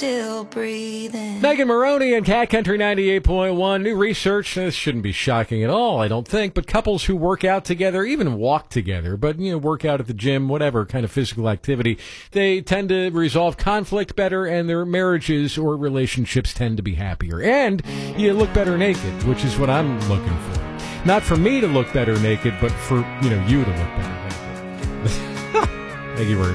still breathing. Megan Maroney and Cat Country 98.1. New research, this shouldn't be shocking at all, I don't think, but couples who work out together, even walk together, but, work out at the gym, whatever kind of physical activity, they tend to resolve conflict better, and their marriages or relationships tend to be happier. And you look better naked, which is what I'm looking for. Not for me to look better naked, but for, you to look better naked. Thank you very much.